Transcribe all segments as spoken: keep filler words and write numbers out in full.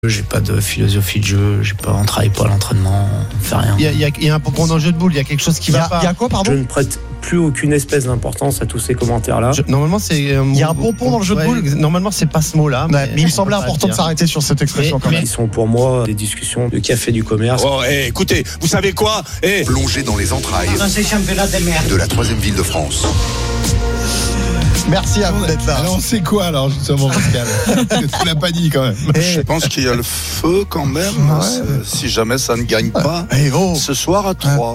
J'ai pas de philosophie de jeu, j'ai pas, on travaille pas à l'entraînement, on fait rien. Il y a, il y a, il y a un point dans le jeu de boule, il y a quelque chose qui il y a, va pas. Il y a quoi, pardon ? Je ne prête plus aucune espèce d'importance à tous ces commentaires-là. Je, normalement, c'est. Euh, il y a un pompon dans le jeu de boule. Ouais, normalement, c'est pas ce mot-là. Mais, mais il me semblait important de s'arrêter sur cette expression mais, quand même. Ils sont pour moi des discussions de café du commerce. Oh, hey, écoutez, vous savez quoi hey. Plongez dans les entrailles dans ces championnats de merde de la troisième ville de France. Merci à vous d'être là. Alors on sait quoi alors justement Pascal? Tu l'as pas dit quand même. Et je pense qu'il y a le feu quand même, ouais. Si jamais ça ne gagne pas et oh. ce soir à trois.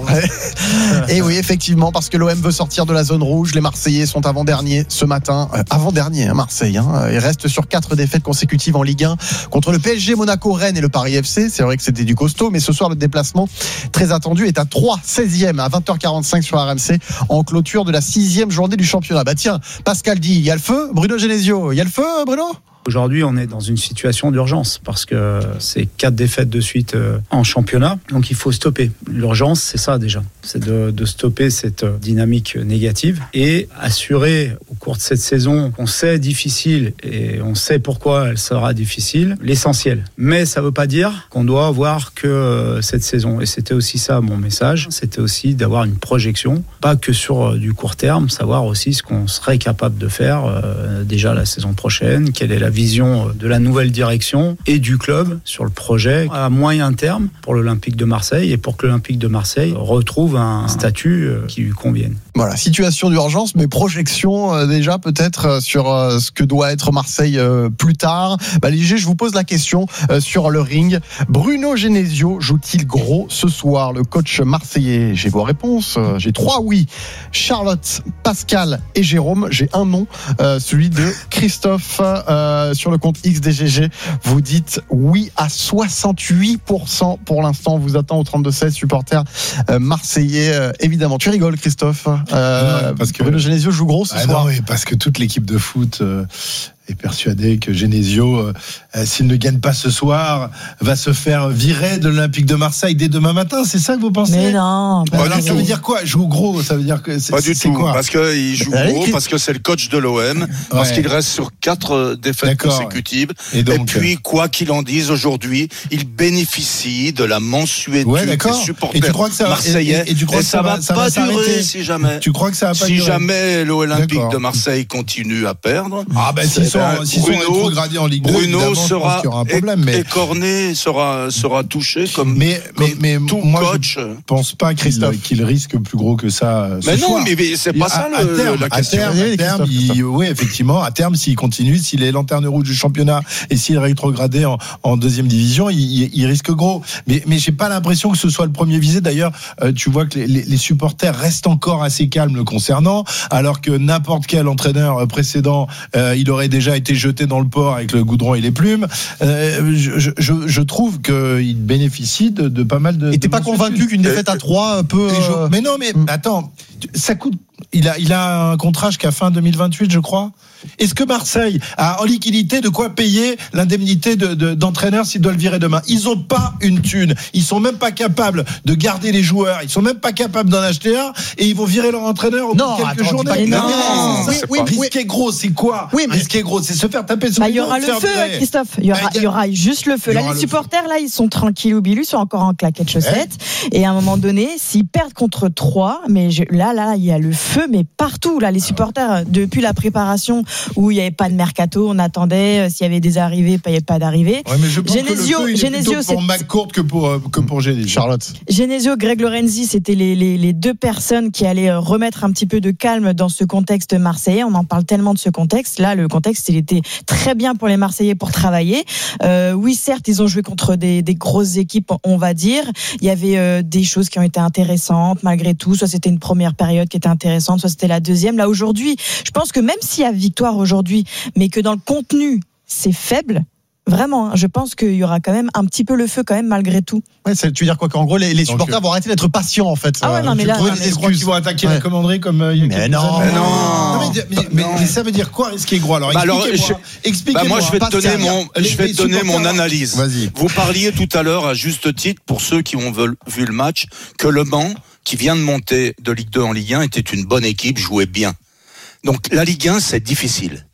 Et oui, effectivement, parce que l'O M veut sortir de la zone rouge. Les Marseillais sont avant-derniers ce matin. Euh, avant-dernier, hein, Marseille. Hein. Ils restent sur quatre défaites consécutives en Ligue un contre le P S G, Monaco, Rennes et le Paris F C. C'est vrai que c'était du costaud, mais ce soir, le déplacement très attendu est à trois, seizième à vingt heures quarante-cinq sur R M C en clôture de la sixième journée du championnat. Bah tiens, Pascal dit, il y a le feu, Bruno Genesio, il y a le feu, Bruno ? Aujourd'hui, on est dans une situation d'urgence parce que c'est quatre défaites de suite en championnat. Donc, il faut stopper. L'urgence, c'est ça déjà. C'est de, de stopper cette dynamique négative et assurer au cours de cette saison qu'on sait difficile et on sait pourquoi elle sera difficile, l'essentiel. Mais ça ne veut pas dire qu'on doit avoir que cette saison. Et c'était aussi ça mon message. C'était aussi d'avoir une projection, pas que sur du court terme, savoir aussi ce qu'on serait capable de faire euh, déjà la saison prochaine, quelle est la vision de la nouvelle direction et du club sur le projet à moyen terme pour l'Olympique de Marseille et pour que l'Olympique de Marseille retrouve un statut qui lui convienne. Voilà, situation d'urgence, mais projection euh, déjà peut-être sur euh, ce que doit être Marseille euh, plus tard. Bah, Léger, je vous pose la question euh, sur le ring. Bruno Genesio joue-t-il gros ce soir, le coach marseillais? J'ai vos réponses, euh, j'ai trois oui. Charlotte, Pascal et Jérôme. J'ai un nom, euh, celui de Christophe. Euh, sur le compte X D G G, vous dites oui à soixante-huit pour cent pour l'instant. On vous attend au trente-deux seize, supporters euh, marseillais, euh, évidemment. Tu rigoles, Christophe euh, non, parce que Bruno Genesio joue gros ce ah soir. Non, oui, parce que toute l'équipe de foot euh, est persuadée que Genesio, euh, s'il ne gagne pas ce soir, va se faire virer de l'Olympique de Marseille dès demain matin. C'est ça que vous pensez? Mais non. Bah, alors, du ça tout. veut dire quoi? Joue gros, ça veut dire que c'est, pas du c'est tout. quoi? Parce qu'il joue Allez, gros, Christ... parce que c'est le coach de l'O M, ouais. Parce qu'il reste sur quatre défaites D'accord. consécutives. Et, donc, et puis, quoi qu'il en dise aujourd'hui, il bénéficie de la mensuétude ouais, des supporters et tu crois que ça, marseillais. Et, et, et, tu crois et que ça, ça va, ça pas va durer si jamais. Tu crois que ça va pas si durer? jamais l'Olympique de Marseille continue à perdre. Ah ben, s'ils sont, ben, s'ils sont rétrogradés en Ligue deux, Bruno sera un problème, mais... écorné, sera, sera touché comme, mais, comme mais, mais, tout moi, coach. Je pense pas qu'il, qu'il risque plus gros que ça. Ce mais soir. non, mais c'est pas ça à, le, à terme, la question. À terme, à terme il, oui, effectivement, à terme, s'il continue, s'il est lanterne rouge du championnat et s'il est rétrogradé en, en deuxième division, il, il, il risque gros. Mais, mais j'ai pas l'impression que ce soit le premier visé. D'ailleurs, euh, tu vois que les, les, les supporters restent encore assez calmes le concernant, alors que n'importe quel entraîneur précédent, euh, il aurait déjà été jeté dans le port avec le goudron et les plumes. Euh, je, je, je trouve qu'il bénéficie de, de pas mal de. Et t'es pas convaincu qu'une défaite à trois peut. Euh... Mais non, mais attends, ça coûte. Il a, il a un contrat jusqu'à fin deux mille vingt-huit, je crois. Est-ce que Marseille a en liquidité de quoi payer l'indemnité de, de, d'entraîneur s'il doit le virer demain? Ils n'ont pas une thune. Ils sont même pas capables de garder les joueurs. Ils sont même pas capables d'en acheter un et ils vont virer leur entraîneur au bout de quelques attends, journées. Non, non, non, oui, oui, oui, risquer gros, c'est quoi? Oui, mais... Risquer gros, c'est se faire taper sur bah, les il y aura le feu, virer. Christophe. Il y aura, il y aura juste le feu. Là, les supporters, feu. là, ils sont tranquilles ou bilus, ils sont encore en claquettes chaussettes. Eh? Et à un moment donné, s'ils perdent contre trois, mais je, là, là, il y a le feu, mais partout. Là, les supporters, depuis la préparation où il n'y avait pas de mercato, on attendait s'il y avait des arrivées, il n'y avait pas d'arrivées. Ouais, mais je pense Genesio, que le feu, il Genesio, est plutôt pour McCourt que pour euh, que pour Genesio. Charlotte. Genesio, Greg Lorenzi, c'était les, les les deux personnes qui allaient remettre un petit peu de calme dans ce contexte marseillais. On en parle tellement de ce contexte. Là, le contexte, il était très bien pour les Marseillais pour travailler. Euh, oui, certes, ils ont joué contre des des grosses équipes, on va dire. Il y avait euh, des choses qui ont été intéressantes malgré tout. Soit c'était une première période qui était intéressante, soit c'était la deuxième. Là aujourd'hui, je pense que même s'il y a victoire aujourd'hui, mais que dans le contenu c'est faible, vraiment, hein, je pense qu'il y aura quand même un petit peu le feu quand même malgré tout. Ouais, c'est, tu veux dire quoi? Qu'en gros les, les supporters Donc, vont arrêter d'être patients en fait. Ah ouais, non mais là, non, mais je crois qu'ils vont attaquer ouais. la commanderie comme euh, il y a mais non, mais non, non, mais, mais, mais, non. mais ça veut dire quoi risquer gros? Alors, bah expliquez-moi. Alors, je, expliquez-moi. Bah moi, je vais te donner mon, les, je vais te donner mon analyse. Vas-y. Vous parliez tout à l'heure à juste titre pour ceux qui ont vu le match que Le Mans, qui vient de monter de Ligue deux en Ligue un, était une bonne équipe, jouait bien. Donc la Ligue un, c'est difficile.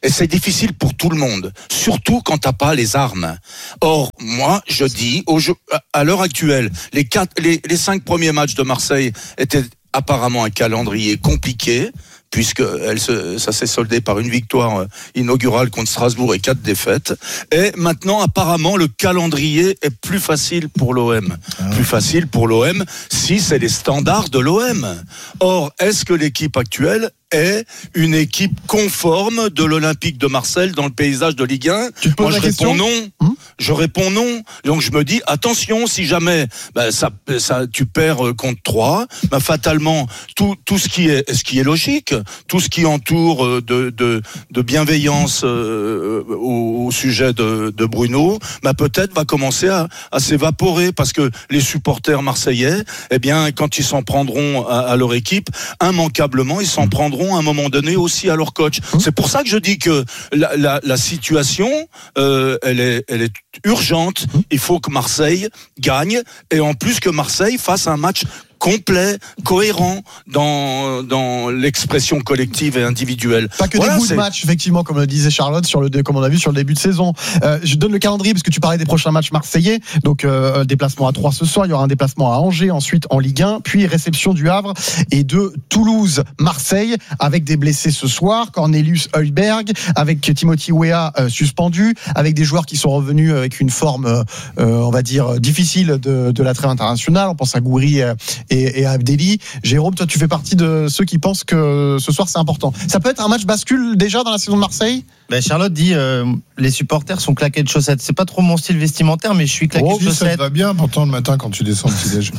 Et c'est difficile pour tout le monde, surtout quand t'as pas les armes. Or, moi, je dis, au jeu, à l'heure actuelle, les quatre, les, les cinq premiers matchs de Marseille étaient apparemment un calendrier compliqué, puisque elle se, ça s'est soldé par une victoire inaugurale contre Strasbourg et quatre défaites. Et maintenant, apparemment, le calendrier est plus facile pour l'O M. Ah ouais. Plus facile pour l'O M si c'est les standards de l'O M. Or, est-ce que l'équipe actuelle est une équipe conforme de l'Olympique de Marseille dans le paysage de Ligue un? Tu te poses Moi, je la question réponds non. Hum je réponds non. Donc, je me dis, attention, si jamais ben, ça, ça, tu perds contre trois, ben, fatalement, tout, tout ce qui est, ce qui est logique, tout ce qui entoure de, de, de bienveillance euh, au, au sujet de, de Bruno, ben, peut-être va commencer à, à s'évaporer, parce que les supporters marseillais, eh bien, quand ils s'en prendront à, à leur équipe, immanquablement, ils s'en prendront à un moment donné aussi à leur coach. C'est pour ça que je dis que la, la, la situation, euh, elle est, elle est urgente. Il faut que Marseille gagne, et en plus que Marseille fasse un match complet, cohérent dans dans l'expression collective et individuelle. Pas que voilà, des bouts de match, effectivement, comme le disait Charlotte, sur le comme on a vu sur le début de saison. Euh, je donne le calendrier parce que tu parlais des prochains matchs marseillais. Donc euh, déplacement à Troyes ce soir, il y aura un déplacement à Angers, ensuite en Ligue un, puis réception du Havre et de Toulouse, Marseille, avec des blessés ce soir, Cornelius Højbjerg, avec Timothy Weah euh, suspendu, avec des joueurs qui sont revenus avec une forme, euh, on va dire difficile de, de la trêve internationale. On pense à Gouiri euh, et, et à Abdelli. Jérôme, toi, tu fais partie de ceux qui pensent que ce soir c'est important. Ça peut être un match bascule déjà dans la saison de Marseille. Ben Charlotte dit euh, les supporters sont claqués de chaussettes. C'est pas trop mon style vestimentaire, mais je suis claqué oh, de chaussettes. Ça va bien pourtant le matin quand tu descends le petit-déj.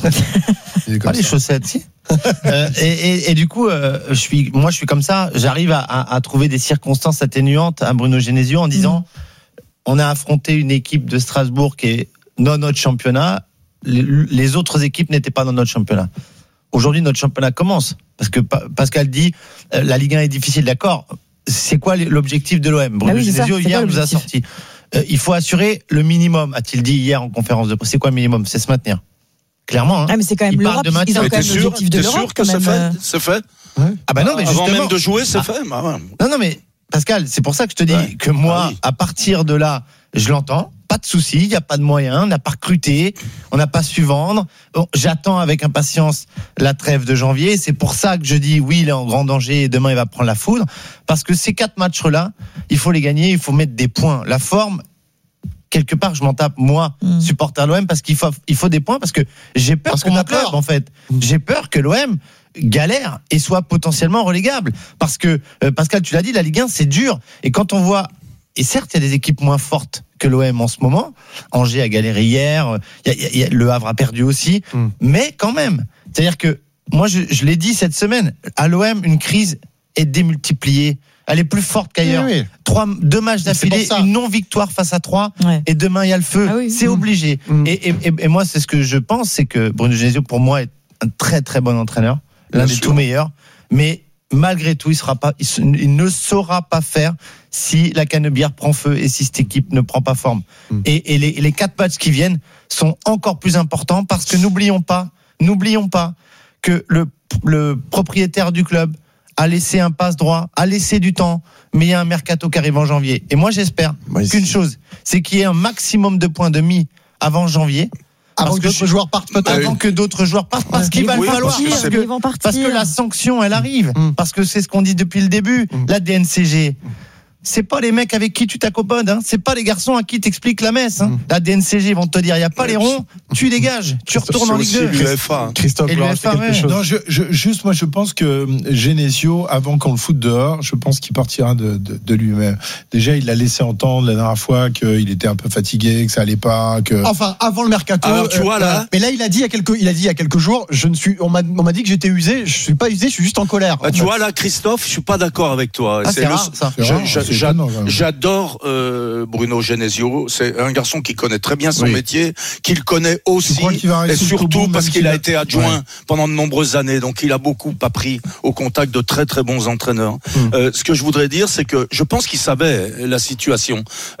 Pas les chaussettes, si. euh, et, et, et du coup, euh, je suis, moi, je suis comme ça. J'arrive à, à, à trouver des circonstances atténuantes à Bruno Genesio en disant mmh. on a affronté une équipe de Strasbourg qui est dans notre championnat. Les, les autres équipes n'étaient pas dans notre championnat. Aujourd'hui, notre championnat commence parce que Pascal dit euh, la Ligue un est difficile, d'accord. C'est quoi l'objectif de l'O M? Bruno ah oui, Genesio hier nous a sorti. Euh, il faut assurer le minimum, a-t-il dit hier en conférence de presse. C'est quoi le minimum? C'est se maintenir. Clairement. Hein. Ah mais c'est quand même l'Europe. Ils ont quand même l'objectif de l'Europe. Sûr que c'est fait, c'est fait. Ouais. Ah bah non, mais avant même de jouer, c'est ah. fait. Bah ouais. Non, non, mais Pascal, c'est pour ça que je te dis ouais. que moi, ah oui. à partir de là, je l'entends. Pas de souci, il n'y a pas de moyens, on n'a pas recruté, on n'a pas su vendre. Bon, j'attends avec impatience la trêve de janvier. C'est pour ça que je dis oui, il est en grand danger et demain il va prendre la foudre. Parce que ces quatre matchs-là, il faut les gagner, il faut mettre des points. La forme, quelque part, je m'en tape, moi, mmh. supporter de l'O M, parce qu'il faut, il faut des points, parce que j'ai peur parce pour mon club, en fait. J'ai peur que l'O M galère et soit potentiellement relégable. Parce que, euh, Pascal, tu l'as dit, la Ligue un, c'est dur. Et quand on voit, et certes, il y a des équipes moins fortes que l'O M en ce moment. Angers a galéré hier, y a, y a, le Havre a perdu aussi, mmh. mais quand même. C'est-à-dire que, moi, je, je l'ai dit cette semaine, à l'O M, une crise est démultipliée. Elle est plus forte qu'ailleurs. Oui, oui. Trois, deux matchs d'affilée, une non-victoire face à trois, ouais. et demain il y a le feu. Ah oui. C'est mmh. obligé. Mmh. Et, et, et moi, c'est ce que je pense, c'est que Bruno Genesio, pour moi, est un très très bon entraîneur, l'un Bien des sûr. tout meilleurs. Mais malgré tout, il, sera pas, il, il ne saura pas faire si la canebière prend feu et si cette équipe ne prend pas forme. Mmh. Et, et les, les quatre matchs qui viennent sont encore plus importants parce que n'oublions pas, n'oublions pas que le, le propriétaire du club a laissé un passe droit, a laissé du temps, mais il y a un mercato qui arrive en janvier. Et moi, j'espère oui, qu'une chose, c'est qu'il y ait un maximum de points de mis avant janvier. Avant que d'autres joueurs partent peut-être. Avant que d'autres joueurs partent, parce qu'il va oui, falloir. Parce que, parce, que, parce que la sanction, elle arrive. Mmh. Parce que c'est ce qu'on dit depuis le début. Mmh. La D N C G. C'est pas les mecs avec qui tu t'accommodes, hein. C'est pas les garçons à qui t'expliques la messe, hein. Mmh. La D N C G, ils vont te dire, il y a pas les ronds, tu dégages, tu retournes en Ligue deux. l'U F A. Christophe, et l'U F A, ouais. Non, je, je, juste, moi, je pense que Genesio, avant qu'on le foute dehors, je pense qu'il partira de, de, de lui-même. Déjà, il l'a laissé entendre la dernière fois qu'il était un peu fatigué, que ça allait pas, que. Enfin, avant le mercato. Alors, tu euh, vois, là. Euh, mais là, il a dit il y a quelques, il a dit il y a quelques jours, je ne suis, on m'a, on m'a dit que j'étais usé, je suis pas usé, je suis juste en colère. Bah, en tu fait. vois, là, Christophe, je suis pas d'accord avec toi. Ah, c'est, c'est rare, le, ça. Je, rare, je, c'est j'adore, J'adore euh, Bruno Genesio. C'est un garçon qui connaît très bien son oui. métier, qu'il connaît aussi, et surtout parce qu'il a été adjoint ouais. pendant de nombreuses années. Donc il a beaucoup appris au contact de très très bons entraîneurs. Mmh. Euh, ce que je voudrais dire, c'est que je pense qu'il savait la situation. Euh,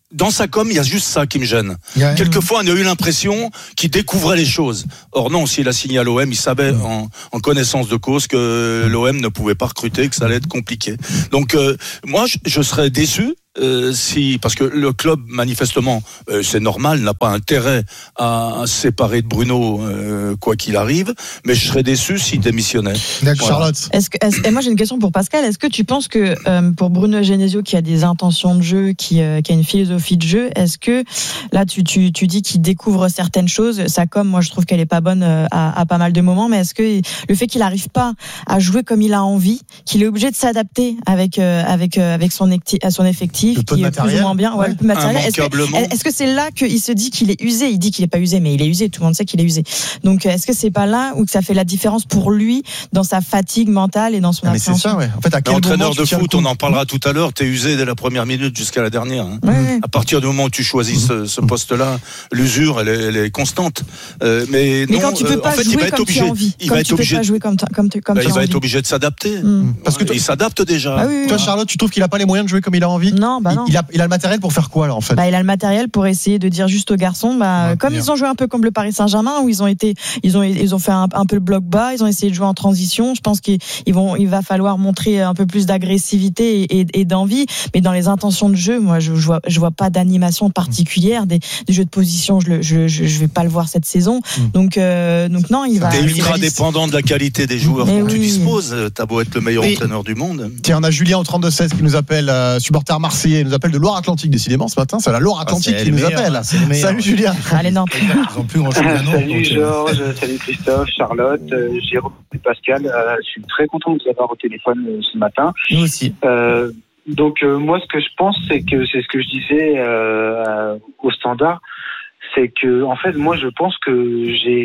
dans sa com, il y a juste ça qui me gêne. Ouais. Quelquefois, on a eu l'impression qu'il découvrait les choses. Or non, s'il a signé à l'O M, il savait en, en connaissance de cause que l'O M ne pouvait pas recruter, que ça allait être compliqué. Donc euh, moi, je, je serais déçu. Euh, si, parce que le club, manifestement, euh, c'est normal, n'a pas intérêt à, à se séparer de Bruno, euh, quoi qu'il arrive, mais je serais déçu s'il démissionnait. D'accord, Voilà. Charlotte. Est-ce que, est-ce- et moi j'ai une question pour Pascal. Est-ce que tu penses que euh, pour Bruno Genesio qui a des intentions de jeu, qui, euh, qui a une philosophie de jeu, est-ce que là tu, tu, tu dis qu'il découvre certaines choses, sa com, moi je trouve qu'elle est pas bonne euh, à, à pas mal de moments, mais est-ce que le fait qu'il n'arrive pas à jouer comme il a envie, qu'il est obligé de s'adapter avec euh, avec euh, avec son, ecti- à son effectif, Le peu de qui est plus matériel. ou moins bien, ouais, Ouais. le peu de matériel. Est-ce que, Immanquablement. est-ce que c'est là qu'il se dit qu'il est usé? Il dit qu'il est pas usé, mais il est usé. Tout le monde sait qu'il est usé. Donc, est-ce que c'est pas là où que ça fait la différence pour lui dans sa fatigue mentale et dans son Ah, mais c'est appréhension? ça, ouais. En fait, à Mais quel entraîneur moment de tu tiens le foot, coup on en parlera tout à l'heure, t'es usé dès la première minute jusqu'à la dernière. Hein. Ouais, ouais. À partir du moment où tu choisis ce, ce poste-là, l'usure, elle est, elle est constante. Euh, mais Mais non, quand tu peux euh, pas en fait, il jouer va être comme tu obligé. as envie, Il comme va tu être peux obligé. pas jouer comme, ta- comme, tu- comme Bah, tu il as va envie. être obligé de s'adapter. Mm. Parce que toi, Il s'adapte déjà. Ah oui, oui, toi, oui. Charlotte, tu trouves qu'il a pas les moyens de jouer comme il a envie? Non, bah Il- non. Il a, il a le matériel pour faire quoi, là, en fait? Bah, il a le matériel pour essayer de dire juste aux garçons, bah, Ouais, comme bien. ils ont joué un peu comme le Paris Saint-Germain, où ils ont été, ils ont, ils ont fait un, un peu le bloc bas, ils ont essayé de jouer en transition. Je pense qu'ils ils vont, il va falloir montrer un peu plus d'agressivité et, et, et d'envie. Mais dans les intentions de jeu, moi, je, je vois, je vois pas d'animation particulière, des, des jeux de position. Je, le, je, je, je vais pas le voir cette saison. Donc, euh, donc non, il va. T'es il ultra va- dépendant de la qualité des joueurs Mais dont tu oui. disposes. T'as beau être le meilleur Oui. entraîneur du monde. Tiens, on a Julien au trente-deux seize qui nous appelle, euh, supporter marseillais, il nous appelle de Loire-Atlantique, décidément, ce matin. C'est la Loire-Atlantique Ah, c'est qui les nous meilleurs, appelle. hein, c'est les meilleurs. Salut Julien. Allez, Nantes. Ils ont plus grand chose à Nantes. Salut donc, euh, Georges, salut Christophe, Charlotte, euh, Jérôme et Pascal. Euh, je suis très content de vous avoir au téléphone euh, ce matin. Nous aussi. Euh, donc euh, moi, ce que je pense, c'est que c'est ce que je disais euh, euh, au standard, c'est que en fait, moi, je pense que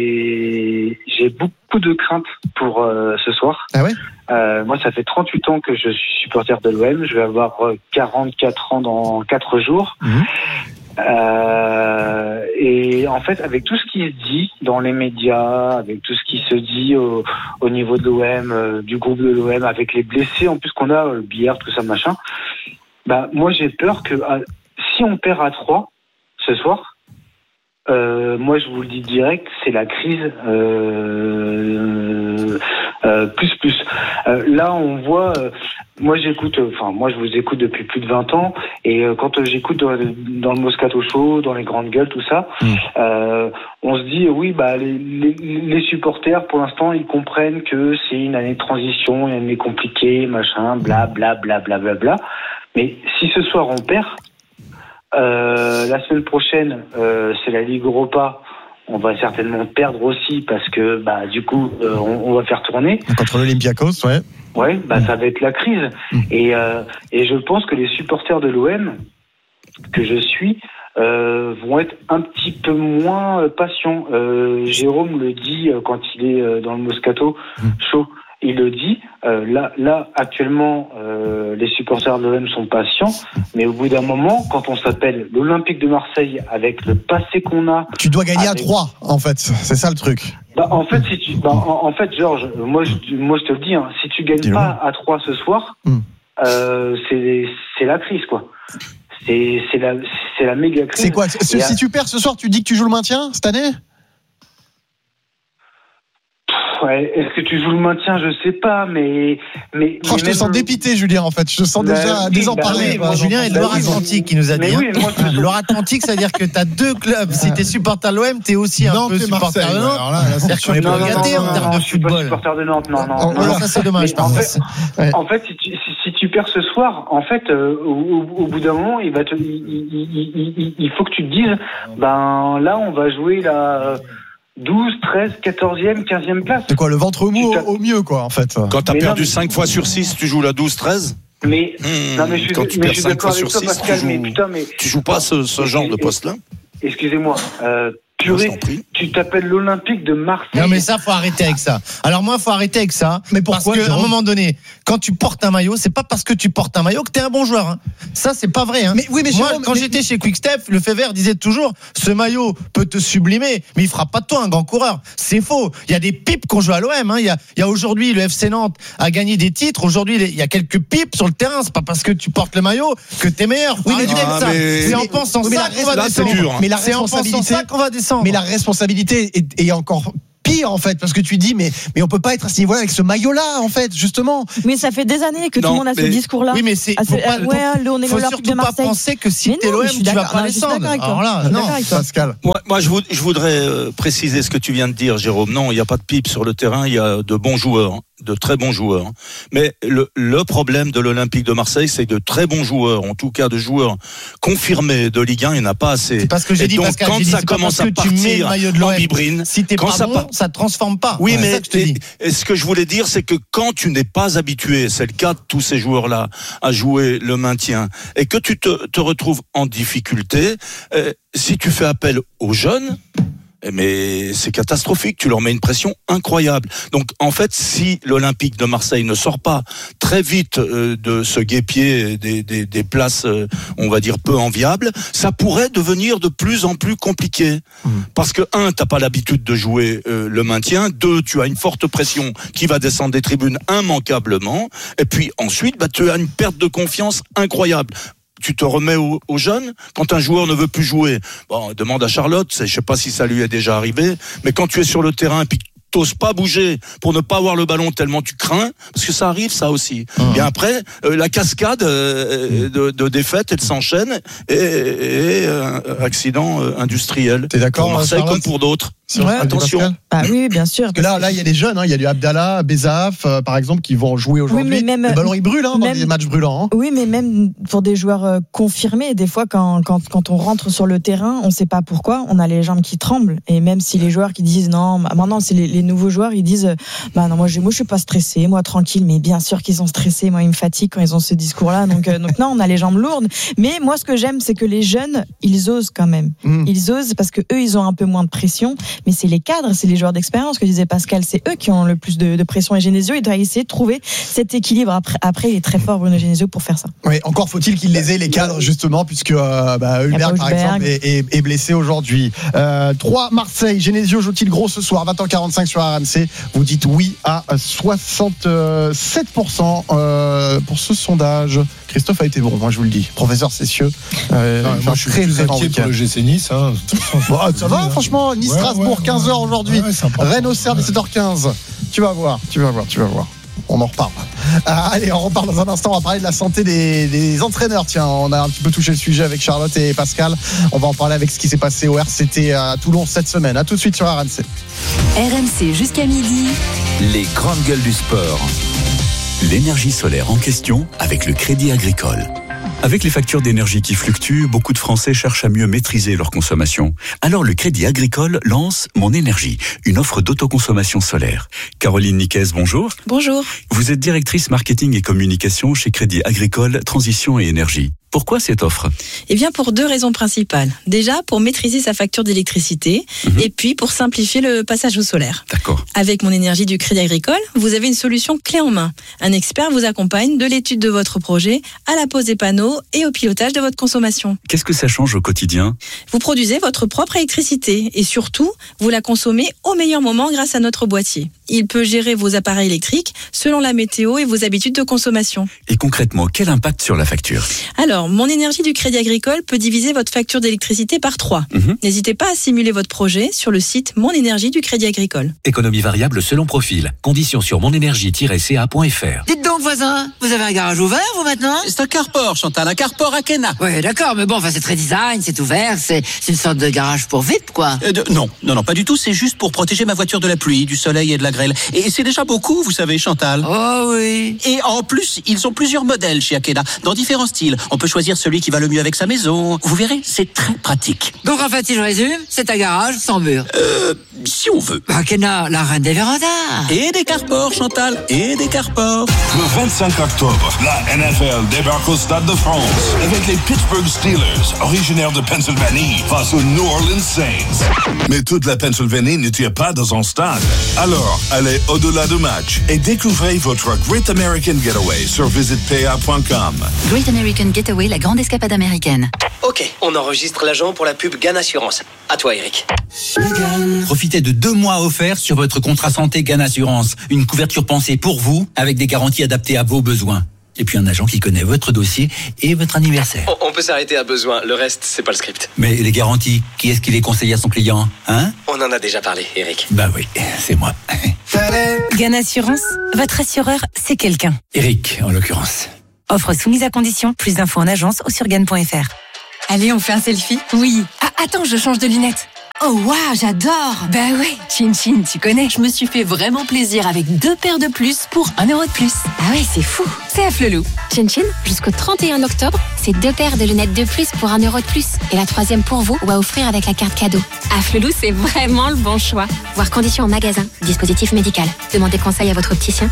j'ai j'ai beaucoup de craintes pour euh, ce soir. Ah ouais? Euh, moi, ça fait trente-huit ans que je suis supporter de l'O M. Je vais avoir euh, quarante-quatre ans dans quatre jours. Mhm. Euh, et en fait, avec tout ce qui se dit dans les médias, avec tout ce qui se dit au, au niveau de l'O M, euh, du groupe de l'O M, avec les blessés en plus qu'on a, euh, Billard, tout ça, machin, bah, moi j'ai peur que euh, si on perd à trois ce soir, euh, moi je vous le dis direct, c'est la crise euh, euh, plus plus. Euh, là on voit, euh, moi j'écoute, enfin moi je vous écoute depuis plus de vingt ans et euh, quand euh, j'écoute dans, dans le Moscato Show, dans les grandes gueules, tout ça, Mm. euh, on se dit oui bah les, les, les supporters pour l'instant ils comprennent que c'est une année de transition, une année compliquée, machin, bla bla bla bla bla bla. Mais si ce soir on perd, euh, la semaine prochaine euh, c'est la Ligue Europa. On va certainement perdre aussi parce que bah du coup euh, on, on va faire tourner. Contre l'Olympiakos, ouais. Ouais, bah ça va être la crise. Et euh, et je pense que les supporters de l'O M que je suis euh, vont être un petit peu moins euh, patients. Euh, Jérôme le dit euh, quand il est euh, dans le Moscato Show. Il le dit. Euh, là, là actuellement, euh, les supporters de l'O M sont patients, mais au bout d'un moment, quand on s'appelle l'Olympique de Marseille avec le passé qu'on a. Tu dois gagner à Avec- trois, en fait. C'est ça le truc. Bah, en fait, si tu, bah, en, en fait, Georges, moi, je, moi, je te le dis, hein, si tu gagnes Dis-le. pas à trois ce soir, Hmm. euh, c'est, c'est la crise, quoi. C'est, c'est la, c'est la méga crise. C'est quoi? Si Et, si tu perds ce soir, tu dis que tu joues le maintien cette année? ouais, est-ce que tu joues le maintien? Je sais pas, mais, mais. Oh, mais je te même sens le- dépité, Julien, en fait. Je te sens Bah, déjà oui, désemparé. bah oui, quoi. Julien est de Bah oui, Loire-Atlantique qui nous a Mais dit. oui, moi, je te- Loire-Atlantique, c'est-à-dire que tu as deux clubs. Si tu es supporter de l'O M, tu es aussi un Nantes peu et supporter Marseille. de ouais, Nantes. alors là, là, c'est C'est-à-dire sûr qu'on est que- pas Non, non, gâtés non, en non, termes non, de je suis pas football. supporter de Nantes, non, non. Oh, non, voilà, non. Ça, c'est dommage, Mais par en contre. fait- Ouais. En fait, si tu, si, si tu perds ce soir, en fait, euh, au, au- au bout d'un moment, il va te, il, il- il- il- il faut que tu te dises, ben là, on va jouer la douze, treize, quatorzième, quinzième place. C'est quoi, le ventre mou Tu au, t'as- au mieux, quoi, en fait. Quand t'as Mais non, perdu mais- cinq fois sur six, tu joues la douze treize. Mais Mmh, non, mais je suis, quand tu mais perds je suis cinq d'accord fois avec sur toi, six, Pascal. tu Mais joues, putain, mais tu joues pas ce, ce genre de poste-là. excusez-moi, euh, purée, tu t'appelles l'Olympique de Marseille. Non mais ça, faut arrêter avec ça. Alors moi, faut arrêter avec ça. Mais pourquoi, Parce qu'à un moment donné, quand tu portes un maillot, c'est pas parce que tu portes un maillot que t'es un bon joueur. Hein. Ça, c'est pas vrai. Hein. Mais oui, mais moi, Jérôme, quand mais... j'étais chez Quick-Step, le Fever disait toujours, ce maillot peut te sublimer, mais il fera pas de toi un grand coureur. C'est faux. Il y a des pipes qu'on joue à l'O M. Hein. Il y a, il y a aujourd'hui le F C Nantes a gagné des titres. Aujourd'hui, il y a quelques pipes sur le terrain. C'est pas parce que tu portes le maillot que t'es meilleur. Oui, mais, ah, ça. mais... C'est en pensant oui, ça qu'on va là, descendre. c'est dur, hein. Mais la C'est en pensant responsabilité, ça qu'on va descendre. mais la responsabilité est, est encore pire en fait, parce que tu dis mais mais on peut pas être à ce niveau-là avec ce maillot-là en fait, justement. Mais ça fait des années que Non, tout le monde a mais... ce discours-là. Oui, mais c'est Ah, c'est- faut pas, euh, ouais, le- on est faut l'Olympique de surtout pas Marseille. penser que si Mais t'es non, l'O M, je suis tu vas d'accord. pas Non, je suis d'accord descendre. avec toi. Alors là, Je suis non. d'accord avec toi. Pascal. Moi, moi je, voud- je voudrais euh, préciser ce que tu viens de dire, Jérôme. Non, il n'y a pas de pipe sur le terrain, il y a de bons joueurs, de très bons joueurs. Mais le, le problème de l'Olympique de Marseille, c'est de très bons joueurs, en tout cas de joueurs confirmés de Ligue un, il n'y en a pas assez. C'est pas ce que j'ai Et dit, donc, Pascal. quand J'ai dit, ça c'est pas commence parce à que tu mets le partir maillot de l'O en M. bibrine, Si t'es quand pas ça bon, part- ça te transforme pas. Oui, C'est mais ça que je te et- dis. et ce que je voulais dire, c'est que quand tu n'es pas habitué, c'est le cas de tous ces joueurs-là, à jouer le maintien, et que tu te, te retrouves en difficulté, euh, si tu fais appel aux jeunes, mais c'est catastrophique, tu leur mets une pression incroyable. Donc en fait, si l'Olympique de Marseille ne sort pas très vite euh, de ce guêpier des, des, des places, euh, on va dire, peu enviables, ça pourrait devenir de plus en plus compliqué. Mmh. Parce que, un, t'as pas l'habitude de jouer euh, le maintien, deux, tu as une forte pression qui va descendre des tribunes immanquablement, et puis ensuite, bah, tu as une perte de confiance incroyable. Tu te remets aux, aux jeunes quand un joueur ne veut plus jouer. Bon, demande à Charlotte, je sais pas si ça lui est déjà arrivé, mais quand tu es sur le terrain et puis t'oses pas bouger pour ne pas avoir le ballon tellement tu crains, parce que ça arrive ça aussi. Mmh. Bien après, euh, la cascade euh, de, de défaites, elle s'enchaîne et, et euh, accident euh, industriel. T'es d'accord, pour Marseille Charlotte, comme pour d'autres. Ouais, attention. Ah oui, bien sûr. Parce que là, là, il y a des jeunes, hein, il y a du Abdallah, Bezaf, euh, par exemple, qui vont jouer aujourd'hui. Oui, mais même, le ballon il brûle hein, dans même, les matchs brûlants. Hein. Oui, mais même pour des joueurs euh, confirmés, des fois, quand, quand, quand on rentre sur le terrain, on ne sait pas pourquoi, on a les jambes qui tremblent. Et même si les joueurs qui disent non, maintenant c'est les, les nouveaux joueurs, ils disent bah non, moi je, moi je suis pas stressé, moi tranquille, mais bien sûr qu'ils sont stressés, moi ils me fatiguent quand ils ont ce discours-là. Donc, euh, donc non, on a les jambes lourdes. Mais moi, ce que j'aime, c'est que les jeunes, ils osent quand même. Mmh. Ils osent parce que eux, ils ont un peu moins de pression. Mais c'est les cadres, c'est les joueurs d'expérience que disait Pascal, c'est eux qui ont le plus de, de pression. Et Genesio, il doit essayer de trouver cet équilibre. Après, après il est très fort, Bruno Genesio, pour faire ça. Oui, encore faut-il qu'il les ait, les cadres, justement, puisque euh, bah, Hulberg, par exemple, est, est, est blessé aujourd'hui. Euh, trois Marseille, Genesio joue-t-il gros ce soir, vingt heures quarante-cinq sur R M C. Vous dites oui à soixante-sept pour cent euh, pour ce sondage. Christophe a été bon, moi je vous le dis. Professeur Cessieux. Euh, non, moi, je suis très, très inquiet pour le G C Nice. Hein. Bon, ça va, franchement. Nice-Strasbourg, ouais, ouais, quinze heures aujourd'hui. Ouais, ouais, Rennes-Auxerre, dix-sept heures quinze. Tu vas voir, tu vas voir, tu vas voir. On en reparle. Euh, allez, on reparle dans un instant. On va parler de la santé des, des entraîneurs. Tiens, on a un petit peu touché le sujet avec Charlotte et Pascal. On va en parler avec ce qui s'est passé au R C T à Toulon cette semaine. À tout de suite sur R M C. R M C jusqu'à midi. Les grandes gueules du sport. L'énergie solaire en question avec le Crédit Agricole. Avec les factures d'énergie qui fluctuent, beaucoup de Français cherchent à mieux maîtriser leur consommation. Alors le Crédit Agricole lance Mon Énergie, une offre d'autoconsommation solaire. Caroline Niquez, bonjour. Bonjour. Vous êtes directrice marketing et communication chez Crédit Agricole Transition et Énergie. Pourquoi cette offre ? Eh bien, pour deux raisons principales. Déjà, pour maîtriser sa facture d'électricité, mmh. et puis pour simplifier le passage au solaire. D'accord. Avec Mon Énergie du Crédit Agricole, vous avez une solution clé en main. Un expert vous accompagne de l'étude de votre projet à la pose des panneaux et au pilotage de votre consommation. Qu'est-ce que ça change au quotidien ? Vous produisez votre propre électricité et surtout, vous la consommez au meilleur moment grâce à notre boîtier. Il peut gérer vos appareils électriques selon la météo et vos habitudes de consommation. Et concrètement, quel impact sur la facture ? Alors, Mon Énergie du Crédit Agricole peut diviser votre facture d'électricité par trois. Mmh. N'hésitez pas à simuler votre projet sur le site Mon Énergie du Crédit Agricole. Économie variable selon profil. Conditions sur monénergie tiret c a point f r. Dites donc, voisin, vous avez un garage ouvert, vous, maintenant ? C'est un carport, Chantal, un carport à Kena. Oui, d'accord, mais bon, enfin, c'est très design, c'est ouvert, c'est, c'est une sorte de garage pour V I P, quoi. Euh, de, non, non, non, pas du tout, c'est juste pour protéger ma voiture de la pluie, du soleil et de la grêle. Et c'est déjà beaucoup, vous savez, Chantal. Oh oui. Et en plus, ils ont plusieurs modèles chez Akeda, dans différents styles. On peut choisir celui qui va le mieux avec sa maison. Vous verrez, c'est très pratique. Donc en fait, si je résume, c'est un garage sans mur. Euh, si on veut. Akena, la reine des vérandas. Et des carpors, Chantal, et des carpors. Le vingt-cinq octobre, la N F L débarque au Stade de France avec les Pittsburgh Steelers, originaires de Pennsylvanie, face aux New Orleans Saints. Mais toute la Pennsylvanie ne tient pas dans un stade. Alors, allez au-delà du match et découvrez votre Great American Getaway sur visite p a point com. Great American Getaway, la grande escapade américaine. Ok, on enregistre l'agent pour la pub Gann Assurance. À toi, Eric. Profitez de deux mois offerts sur votre contrat santé Gann Assurance. Une couverture pensée pour vous, avec des garanties adaptées à vos besoins. Et puis un agent qui connaît votre dossier et votre anniversaire. On, on peut s'arrêter à besoin, le reste, c'est pas le script. Mais les garanties, qui est-ce qui les conseille à son client, hein? On en a déjà parlé, Eric. Bah oui, c'est moi. Gann Assurance, votre assureur, c'est quelqu'un. Eric, en l'occurrence. Offre soumise à condition, plus d'infos en agence ou sur gann point f r. Allez, on fait un selfie? Oui. Ah, attends, je change de lunettes. Oh waouh, j'adore. Bah ouais, Chin Chin, tu connais. Je me suis fait vraiment plaisir avec deux paires de plus pour un euro de plus. Ah ouais, c'est fou. C'est à Flelou. Chin Chin, jusqu'au trente et un octobre, c'est deux paires de lunettes de plus pour un euro de plus. Et la troisième pour vous ou à offrir avec la carte cadeau. À Flelou, c'est vraiment le bon choix. Voir conditions en magasin. Dispositif médical. Demandez conseil à votre opticien.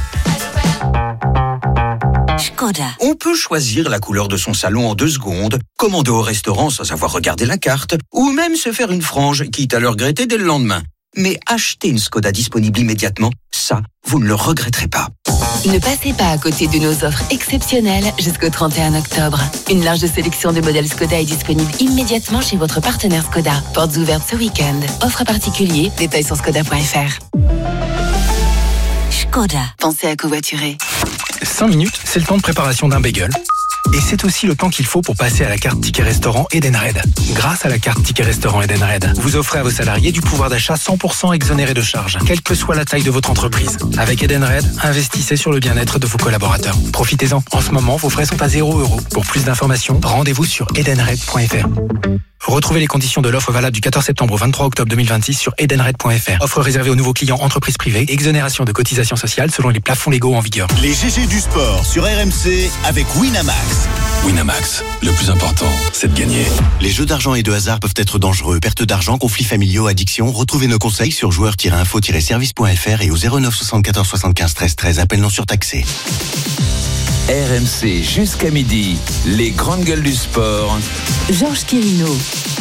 Skoda. On peut choisir la couleur de son salon en deux secondes, commander au restaurant sans avoir regardé la carte, ou même se faire une frange, quitte à le regretter dès le lendemain. Mais acheter une Skoda disponible immédiatement, ça, vous ne le regretterez pas. Ne passez pas à côté de nos offres exceptionnelles jusqu'au trente et un octobre. Une large sélection de modèles Skoda est disponible immédiatement chez votre partenaire Skoda. Portes ouvertes ce week-end. Offre particulier, détails sur skoda point f r. Skoda. Pensez à covoiturer. cinq minutes, c'est le temps de préparation d'un bagel. Et c'est aussi le temps qu'il faut pour passer à la carte Ticket Restaurant Edenred. Grâce à la carte Ticket Restaurant Edenred, vous offrez à vos salariés du pouvoir d'achat cent pour cent exonéré de charges, quelle que soit la taille de votre entreprise. Avec Edenred, investissez sur le bien-être de vos collaborateurs. Profitez-en. En ce moment, vos frais sont à zéro euro. Pour plus d'informations, rendez-vous sur edenred point f r. Retrouvez les conditions de l'offre valable du quatorze septembre au vingt-trois octobre deux mille vingt-six sur edenred point f r. Offre réservée aux nouveaux clients entreprises privées. Exonération de cotisations sociales selon les plafonds légaux en vigueur. Les G G du sport sur R M C avec Winamax. Winamax, le plus important, c'est de gagner. Les jeux d'argent et de hasard peuvent être dangereux. Perte d'argent, conflits familiaux, addiction. Retrouvez nos conseils sur joueurs tiret info tiret service point f r et au zéro neuf soixante-quatorze soixante-quinze treize treize. Appel non surtaxé. R M C jusqu'à midi, les grandes gueules du sport. Georges Quirino.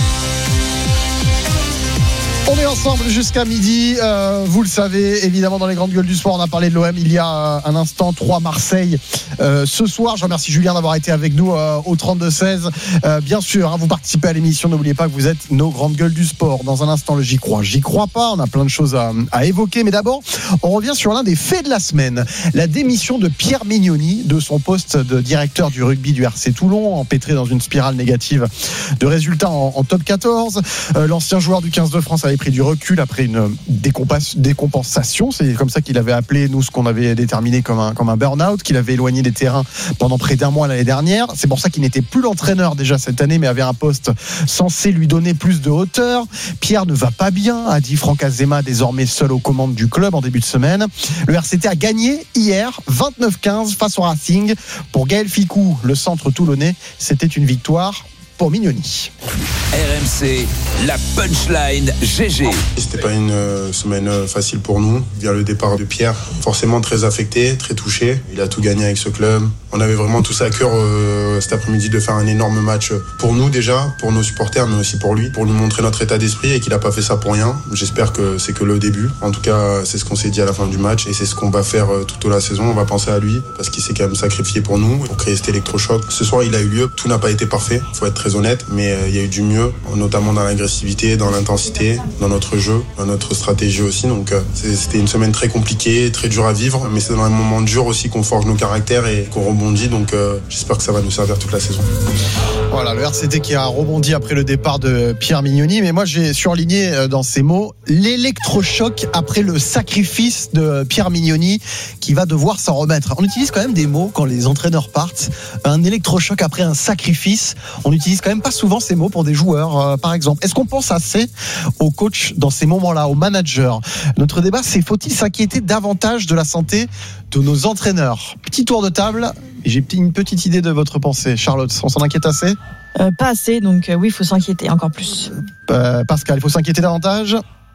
On est ensemble jusqu'à midi, euh, vous le savez, évidemment dans les grandes gueules du sport, on a parlé de l'O M il y a euh, un instant, trois Marseille euh, ce soir. Je remercie Julien d'avoir été avec nous euh, au trente-deux seize. Euh, bien sûr, hein, vous participez à l'émission, n'oubliez pas que vous êtes nos grandes gueules du sport. Dans un instant, le J'y crois, j'y crois pas, on a plein de choses à, à évoquer, mais d'abord, on revient sur l'un des faits de la semaine, la démission de Pierre Mignoni de son poste de directeur du rugby du R C Toulon, empêtré dans une spirale négative de résultats en, en top quatorze. Euh, l'ancien joueur du quinze de France avait pris du recul après une décompensation, c'est comme ça qu'il avait appelé nous ce qu'on avait déterminé comme un, comme un burn-out, qu'il avait éloigné des terrains pendant près d'un mois l'année dernière. C'est pour ça qu'il n'était plus l'entraîneur déjà cette année, mais avait un poste censé lui donner plus de hauteur. Pierre ne va pas bien, a dit Franck Azema, désormais seul aux commandes du club en début de semaine. Le R C T a gagné hier vingt-neuf quinze face au Racing. Pour Gaël Ficou, le centre toulonnais, c'était une victoire pour Mignoni. R M C, la punchline G G. C'était pas une euh, semaine euh, facile pour nous. Via le départ de Pierre, forcément très affecté, très touché. Il a tout gagné avec ce club. On avait vraiment tous à cœur euh, cet après-midi de faire un énorme match pour nous déjà, pour nos supporters, mais aussi pour lui, pour lui montrer notre état d'esprit et qu'il a pas fait ça pour rien. J'espère que c'est que le début. En tout cas, c'est ce qu'on s'est dit à la fin du match et c'est ce qu'on va faire euh, tout au long de la saison. On va penser à lui parce qu'il s'est quand même sacrifié pour nous, pour créer cet électrochoc. Ce soir, il a eu lieu. Tout n'a pas été parfait. Faut être très honnête, mais euh, il y a eu du mieux, notamment dans l'agressivité, dans l'intensité, dans notre jeu, dans notre stratégie aussi. Donc euh, c'était une semaine très compliquée, très dure à vivre, mais c'est dans un moment dur aussi qu'on forge nos caractères et qu'on rebondit. Donc euh, j'espère que ça va nous servir toute la saison. Voilà, le R C T qui a rebondi après le départ de Pierre Mignoni, mais moi j'ai surligné dans ces mots l'électrochoc après le sacrifice de Pierre Mignoni qui va devoir s'en remettre. On utilise quand même des mots quand les entraîneurs partent. Un électrochoc après un sacrifice, on utilise quand même pas souvent ces mots pour des joueurs, euh, par exemple. Est-ce qu'on pense assez aux coachs dans ces moments-là, aux managers? Notre débat, c'est faut-il s'inquiéter davantage de la santé de nos entraîneurs? Petit tour de table, et j'ai une petite idée de votre pensée. Charlotte, on s'en inquiète assez? euh, Pas assez, donc euh, oui, il faut s'inquiéter encore plus. euh, Pascal, il faut s'inquiéter davantage?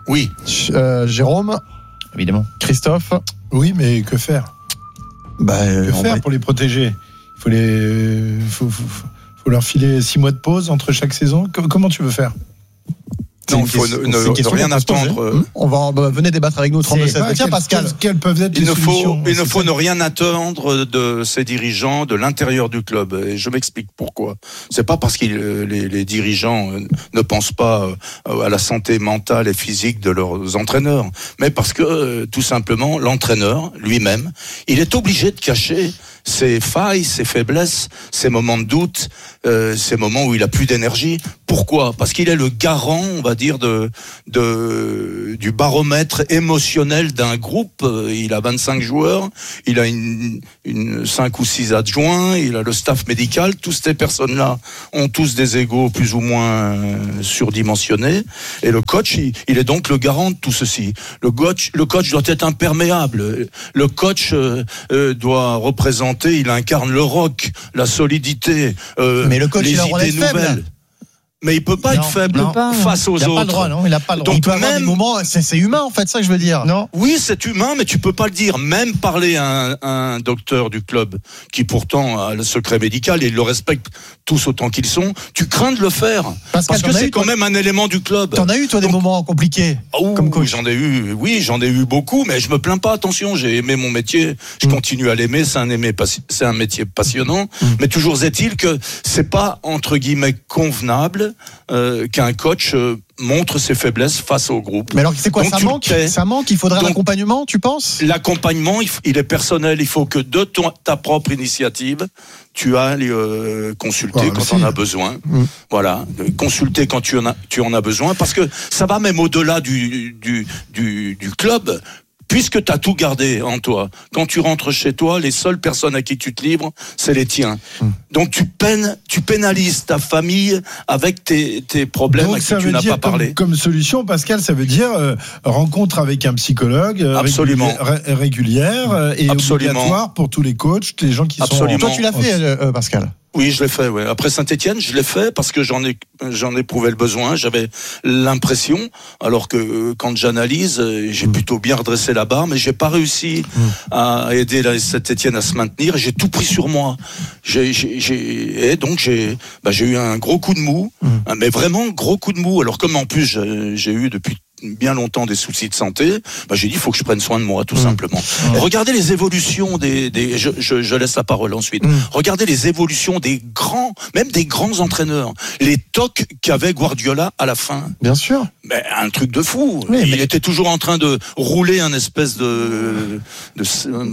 Oui. Euh, Jérôme. Évidemment. Christophe. Oui, mais que faire bah, Que faire va... pour les protéger ? Il faut les, faut, faut, faut leur filer six mois de pause entre chaque saison. Comment tu veux faire ? Non, il faut ne, ne, ne rien attendre. Euh... On va bah, venez débattre avec nous au trente-deux seize. Tiens, Pascal, quelles peuvent être les il ne solutions ? faut, il ne faut ne rien attendre de ces dirigeants de l'intérieur du club. Et je m'explique pourquoi. C'est pas parce que les, les dirigeants ne pensent pas à la santé mentale et physique de leurs entraîneurs, mais parce que tout simplement l'entraîneur lui-même, il est obligé de cacher ses failles, ses faiblesses, ses moments de doute, euh, ces moments où il a plus d'énergie. Pourquoi ? Parce qu'il est le garant, on va dire, de, de du baromètre émotionnel d'un groupe. Il a vingt-cinq joueurs, il a une, une cinq ou six adjoints, il a le staff médical. Toutes ces personnes-là ont tous des égos plus ou moins surdimensionnés. Et le coach, il, il est donc le garant de tout ceci. Le coach, le coach doit être imperméable. Le coach euh, euh, doit représenter. Il incarne le rock, la solidité, euh, mais le coach, les il a idées nouvelles. Faible. Mais il peut pas non, être faible non. face aux il a autres. Pas le droit, non, il a pas le droit. Donc il peut même... avoir des moments, c'est, c'est humain en fait, ça que je veux dire. Non. Oui, c'est humain, mais tu peux pas le dire. Même parler à un, à un docteur du club qui pourtant a le secret médical et ils le respectent tous autant qu'ils sont, tu crains de le faire parce, parce que c'est eu, quand toi... même un élément du club. T'en as eu toi des Donc... moments compliqués oh, comme coach. J'en ai eu, oui, j'en ai eu beaucoup, mais je me plains pas. Attention, j'ai aimé mon métier, je mmh. continue à l'aimer. C'est un aimé, c'est un métier passionnant, mmh. mais toujours est-il que c'est pas entre guillemets convenable. Euh, qu'un coach euh, montre ses faiblesses face au groupe. Mais alors c'est quoi? Donc, ça manque Ça manque. Il faudrait Donc, l'accompagnement, tu penses? L'accompagnement, il, il est personnel. Il faut que de ton, ta propre initiative, tu ailles euh, consulter ouais, quand on a besoin. Mmh. Voilà, consulter quand tu en as, tu en as besoin, parce que ça va même au-delà du du du, du club. Puisque tu as tout gardé en toi, quand tu rentres chez toi, les seules personnes à qui tu te livres, c'est les tiens. Mmh. Donc tu peines, tu pénalises ta famille avec tes, tes problèmes Donc, à qui tu n'as pas parlé. Comme, comme solution, Pascal, ça veut dire euh, rencontre avec un psychologue Absolument. régulière, régulière et Absolument. obligatoire pour tous les coachs, les gens qui Absolument. sont... Toi, tu l'as fait, euh, Pascal? Oui, je l'ai fait. Ouais. Après Saint-Étienne, je l'ai fait parce que j'en ai, j'en ai éprouvé le besoin. J'avais l'impression, alors que quand j'analyse, j'ai plutôt bien redressé la barre, mais j'ai pas réussi mmh. à aider la Saint-Étienne à se maintenir. Et j'ai tout pris sur moi. J'ai, j'ai, j'ai et donc j'ai, bah, j'ai eu un gros coup de mou, mmh. mais vraiment gros coup de mou. Alors comme en plus j'ai, j'ai eu depuis bien longtemps des soucis de santé, bah j'ai dit il faut que je prenne soin de moi tout mmh. simplement. Mmh. Regardez les évolutions des, des je, je, je laisse la parole ensuite. Mmh. Regardez les évolutions des grands, même des grands entraîneurs, les tocs qu'avait Guardiola à la fin. Bien sûr. Mais un truc de fou. Oui, il mais... était toujours en train de rouler un espèce de, de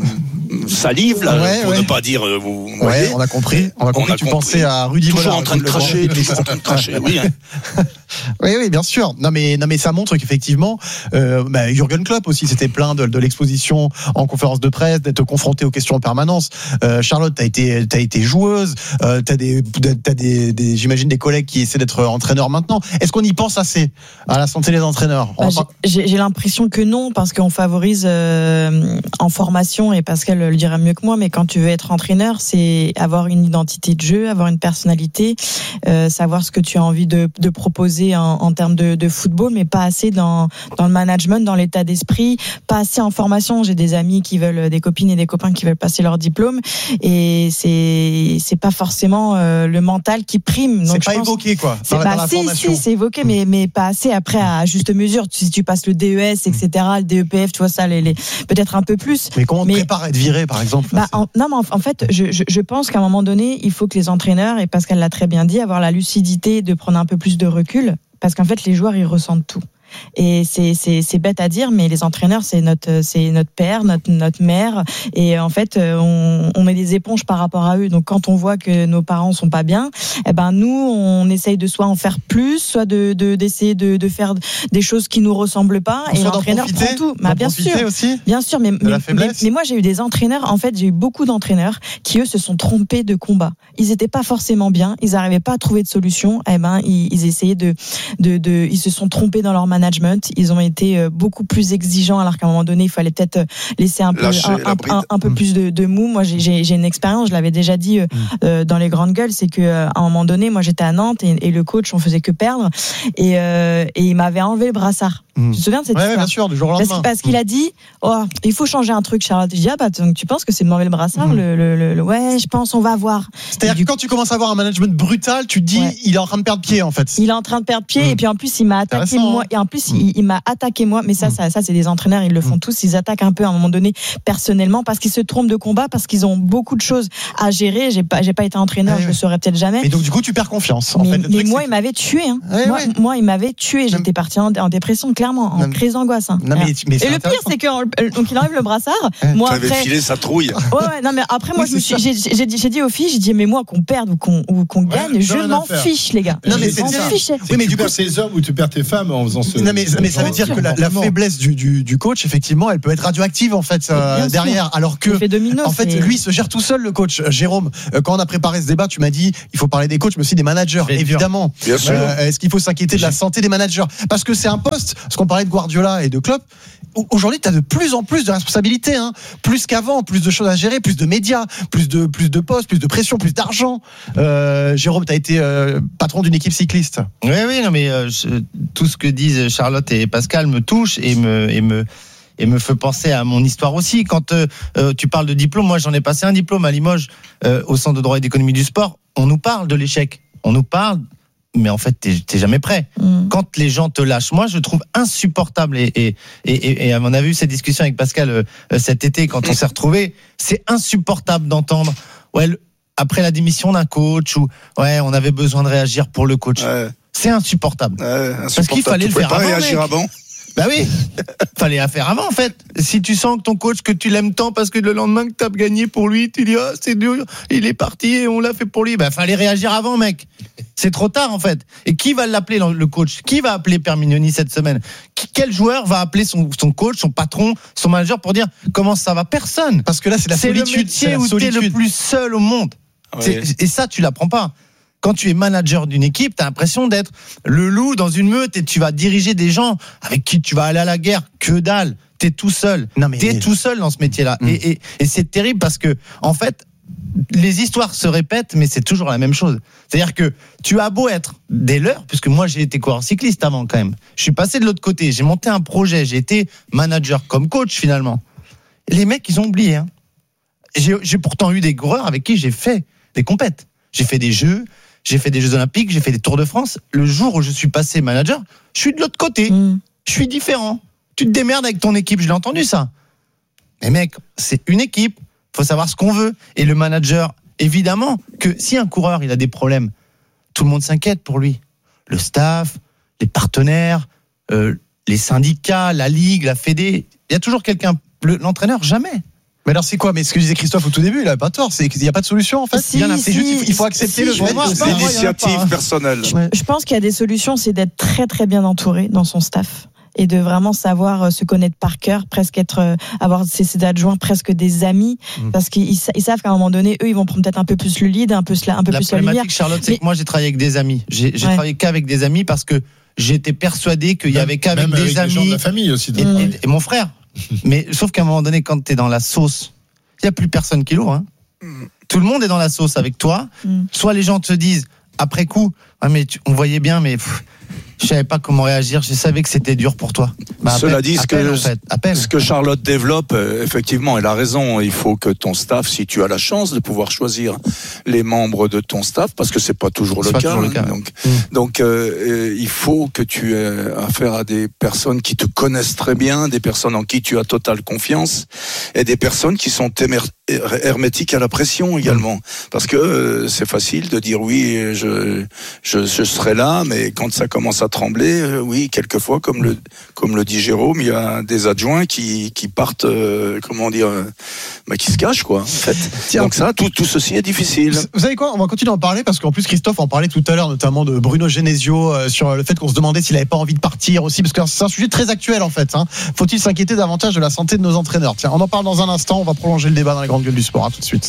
salive là, ouais, pour ouais. ne pas dire. Vous ouais, voyez on a compris. On a compris. On a tu compris. Pensais à Rudy Toujours Mollard, en train de cracher, toujours en train de cracher. Oui. Hein. Oui, oui, bien sûr. Non, mais non, mais ça montre qu'effectivement, euh, bah, Jürgen Klopp aussi s'était plaint de, de l'exposition en conférence de presse, d'être confronté aux questions en permanence. Euh, Charlotte, t'as été, t'as été joueuse, euh, t'as des, t'as des, des, j'imagine des collègues qui essaient d'être entraîneurs maintenant. Est-ce qu'on y pense assez à la santé des entraîneurs? Bah, j'ai, j'ai l'impression que non, parce qu'on favorise euh, en formation, et Pascal le dira mieux que moi, mais quand tu veux être entraîneur, c'est avoir une identité de jeu, avoir une personnalité, euh, savoir ce que tu as envie de, de proposer en, en termes de, de football, mais pas assez dans, dans le management, dans l'état d'esprit, pas assez en formation. J'ai des amis qui veulent, des copines et des copains qui veulent passer leur diplôme, et c'est c'est pas forcément euh, le mental qui prime. Donc c'est pas évoqué quoi. C'est pas assez, si, c'est évoqué, mais mais pas assez après à juste mesure. Si tu passes le D E S, et cetera, le D E P F, tu vois ça, les, les peut-être un peu plus. Mais comment on mais, prépare à être viré, par exemple? Bah, en, non, mais en, en fait, je, je, je pense qu'à un moment donné, il faut que les entraîneurs, et Pascal l'a très bien dit, avoir la lucidité de prendre un peu plus de recul, parce qu'en fait, les joueurs, ils ressentent tout. Et c'est c'est c'est bête à dire, mais les entraîneurs, c'est notre c'est notre père, notre notre mère, et en fait on on met des éponges par rapport à eux. Donc quand on voit que nos parents sont pas bien, eh ben nous on essaye de soit en faire plus, soit de de d'essayer de de faire des choses qui nous ressemblent pas, on et l'entraîneur prend tout. Bah, bien sûr, aussi bien sûr, mais mais, mais mais moi j'ai eu des entraîneurs, en fait j'ai eu beaucoup d'entraîneurs qui eux se sont trompés de combat. Ils étaient pas forcément bien, ils arrivaient pas à trouver de solution. Eh ben ils, ils essayaient de de de ils se sont trompés dans leur management. Ils ont été beaucoup plus exigeants, alors qu'à un moment donné, il fallait peut-être laisser un peu, Lâcher un, un, un, un peu mmh. plus de, de mou. Moi, j'ai, j'ai, j'ai une expérience, je l'avais déjà dit mmh. euh, dans les grandes gueules, c'est qu'à un moment donné, moi, j'étais à Nantes et, et le coach, on faisait que perdre, et, euh, et il m'avait enlevé le brassard. Mmh. Tu te souviens de cette ouais, histoire? Bien sûr, du jour au lendemain. Parce, parce qu'il a dit, oh, il faut changer un truc, Charlotte. Je dis, ah bah, donc, tu penses que c'est de m'enlever le brassard, mmh. le, le, le, le, ouais, je pense, on va voir. C'est-à-dire du... que quand tu commences à avoir un management brutal, tu te dis, ouais. il est en train de perdre pied, en fait. Il est en train de perdre pied, mmh. et puis en plus, il m'a attaqué moi, et en plus, mmh. il, il m'a attaqué moi, mais ça, mmh. ça, ça, c'est des entraîneurs, ils le font mmh. tous, ils attaquent un peu à un moment donné, personnellement, parce qu'ils se trompent de combat, parce qu'ils ont beaucoup de choses à gérer. J'ai pas, j'ai pas été entraîneur, ouais, je le saurais peut-être jamais. Et donc, du coup, tu perds confiance, en mais, fait. Mais moi, il m'avait tué, hein. Ouais, moi, ouais. moi, il m'avait tué, j'étais partie en, en dépression, clairement, en crise d'angoisse, hein. Non, mais, mais et le pire, c'est que donc il enlève le brassard. Moi tu avais après, filé sa trouille. Ouais, ouais, non mais après moi oui, je me suis, j'ai, j'ai, dit, j'ai dit aux filles, j'ai dit mais moi qu'on perde ou qu'on ou qu'on gagne, ouais, je m'en fiche les gars. Non je mais c'est m'en fiche. Oui mais tu perds tes hommes ou tu perds tes femmes en faisant ce. Non mais mais ça veut dire que la, la faiblesse du, du du coach effectivement, elle peut être radioactive en fait euh, derrière. Sûr. Alors que domino, en fait c'est... lui se gère tout seul le coach. Jérôme, quand on a préparé ce débat, tu m'as dit il faut parler des coachs mais aussi des managers évidemment. Bien sûr. Euh, est-ce qu'il faut s'inquiéter de la santé des managers parce que c'est un poste. Parce qu'on parlait de Guardiola et de Klopp. Aujourd'hui, tu as de plus en plus de responsabilités, hein. Plus qu'avant, plus de choses à gérer, plus de médias, plus de, plus de postes, plus de pression, plus d'argent. Euh, Jérôme, tu as été euh, patron d'une équipe cycliste. Oui, oui, non, mais euh, je, tout ce que disent Charlotte et Pascal me touche et me, et me, et me fait penser à mon histoire aussi. Quand euh, tu parles de diplôme, moi j'en ai passé un diplôme à Limoges, euh, au Centre de droit et d'économie du sport. On nous parle de l'échec. On nous parle. Mais en fait, t'es, t'es jamais prêt. Mmh. Quand les gens te lâchent, moi, je trouve insupportable. Et, et, et, et on a eu cette discussion avec Pascal euh, cet été quand on s'est retrouvés. C'est insupportable d'entendre. Ouais, le, après la démission d'un coach ou ouais, on avait besoin de réagir pour le coach. Ouais. C'est insupportable. Ouais, insupportable. Parce qu'il fallait tu le faire pas avant. réagir mec. avant. Bah oui, fallait la faire avant en fait. Si tu sens que ton coach, que tu l'aimes tant parce que le lendemain que t'as gagné pour lui, tu dis ah c'est dur, il est parti et on l'a fait pour lui. Bah fallait réagir avant mec. C'est trop tard en fait. Et qui va l'appeler le coach? Qui va appeler Pierre Mignoni cette semaine? qui, Quel joueur va appeler son, son coach, son patron, son manager pour dire comment ça va? Personne. Parce que là c'est la c'est solitude. C'est le métier où solitude. t'es le plus seul au monde. Oui. Et ça tu l'apprends pas. Quand tu es manager d'une équipe, tu as l'impression d'être le loup dans une meute et tu vas diriger des gens avec qui tu vas aller à la guerre. Que dalle, t'es tout seul. Non mais... T'es tout seul dans ce métier-là. Mmh. Et, et, et c'est terrible parce que, en fait, les histoires se répètent, mais c'est toujours la même chose. C'est-à-dire que tu as beau être des leurs, puisque moi j'ai été coureur cycliste avant quand même. Je suis passé de l'autre côté, j'ai monté un projet, j'ai été manager comme coach finalement. Les mecs, ils ont oublié. Hein. J'ai, j'ai pourtant eu des coureurs avec qui j'ai fait des compètes. J'ai fait des jeux. J'ai fait des Jeux Olympiques, j'ai fait des Tours de France. Le jour où je suis passé manager, je suis de l'autre côté. Mmh. Je suis différent. Tu te démerdes avec ton équipe, je l'ai entendu ça. Mais mec, c'est une équipe. Faut savoir ce qu'on veut. Et le manager, évidemment, que si un coureur il a des problèmes, tout le monde s'inquiète pour lui. Le staff, les partenaires, euh, les syndicats, la ligue, la fédé. Il y a toujours quelqu'un. Le, l'entraîneur, jamais. Mais alors c'est quoi? Mais ce que disait Christophe au tout début, il n'a pas tort, c'est qu'il n'y a pas de solution en fait. Si, il y en a, si, c'est juste, il faut accepter si, le fait. C'est l'initiative personnelle. Je, je pense qu'il y a des solutions, c'est d'être très très bien entouré dans son staff et de vraiment savoir se connaître par cœur, presque être, avoir ses, ses adjoints presque des amis, mmh. parce qu'ils ils savent qu'à un moment donné, eux, ils vont prendre peut-être un peu plus le lead, un peu, un peu la plus la lumière. La problématique, Charlotte, c'est Mais... que moi j'ai travaillé avec des amis. J'ai, j'ai ouais. travaillé qu'avec des amis parce que j'étais persuadé qu'il y avait qu'avec même des avec amis. Les gens de la famille aussi. Et, et, et mon frère. Mais sauf qu'à un moment donné, quand t'es dans la sauce. Il n'y a plus personne qui l'ouvre. Hein. Mm. Tout le monde est dans la sauce avec toi. Mm. Soit les gens te disent, après coup, ah, mais tu, on voyait bien, mais pff, je ne savais pas comment réagir. Je savais que c'était dur pour toi. Bah, Cela appelle, dit, ce, appelle, que, en fait. appelle. ce que Charlotte développe, effectivement, elle a raison. Il faut que ton staff, si tu as la chance de pouvoir choisir les membres de ton staff, parce que c'est pas toujours, c'est le, pas cas, toujours hein, le cas. Donc, mmh. donc euh, il faut que tu aies affaire à des personnes qui te connaissent très bien, des personnes en qui tu as totale confiance, et des personnes qui sont émer- hermétiques à la pression également. Mmh. Parce que euh, c'est facile de dire oui, je, je, je serai là, mais quand ça commence à trembler, euh, oui, quelquefois, comme le, comme le dit Jérôme, il y a des adjoints qui, qui partent, euh, comment dire, euh, bah, qui se cachent, quoi, en fait. Tiens, donc ça, tout, tout ceci est difficile. Vous savez quoi? On va continuer à en parler parce qu'en plus, Christophe en parlait tout à l'heure, notamment de Bruno Genesio, euh, sur le fait qu'on se demandait s'il avait pas envie de partir aussi, parce que c'est un sujet très actuel, en fait, hein. Faut-il s'inquiéter davantage de la santé de nos entraîneurs? Tiens, on en parle dans un instant. On va prolonger le débat dans les grandes gueules du sport. À tout de suite.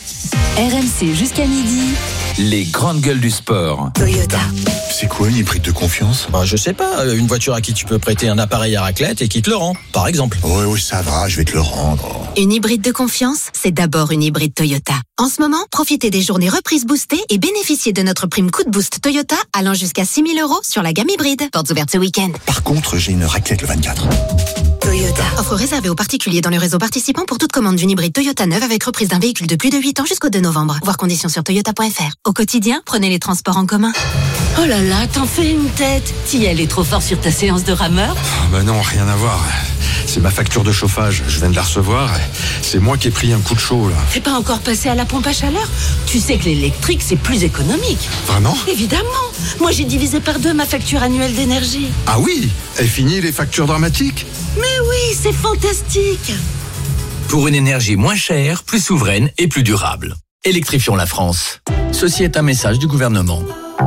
R M C jusqu'à midi. Les grandes gueules du sport. Toyota. C'est quoi une hybride de confiance? Bah, je sais pas, une voiture à qui tu peux prêter un appareil à raclette et qui te le rend, par exemple. Oui, oui, ça va, je vais te le rendre. Une hybride de confiance, c'est d'abord une hybride Toyota. En ce moment, profitez des journées reprises boostées et bénéficiez de notre prime coup de boost Toyota allant jusqu'à six mille euros sur la gamme hybride. Portes ouvertes ce week-end. Par contre, j'ai une raclette le vingt-quatre. Toyota. Offre réservée aux particuliers dans le réseau participant pour toute commande d'une hybride Toyota neuve avec reprise d'un véhicule de plus de huit ans jusqu'au deux novembre. Voir conditions sur toyota point f r. Au quotidien, prenez les transports en commun. Oh là là, t'en fais une tête. T'y es allé trop fort sur ta séance de rameur? Oh bah non, rien à voir. C'est ma facture de chauffage, je viens de la recevoir. C'est moi qui ai pris un coup de chaud là. T'es pas encore passé à la pompe à chaleur? Tu sais que l'électrique c'est plus économique. Vraiment? Évidemment. Moi j'ai divisé par deux ma facture annuelle d'énergie. Ah oui? Et fini les factures dramatiques? Mais oui, c'est fantastique. Pour une énergie moins chère, plus souveraine et plus durable. Électrifions la France. Ceci est un message du gouvernement.